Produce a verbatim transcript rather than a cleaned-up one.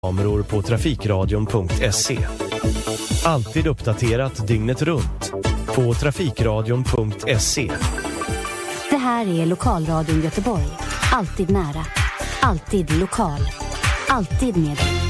kameror på trafikradion punkt se. Alltid uppdaterat dygnet runt på trafikradion punkt se. Det här är Lokalradion Göteborg. Alltid nära. Alltid lokal. Alltid med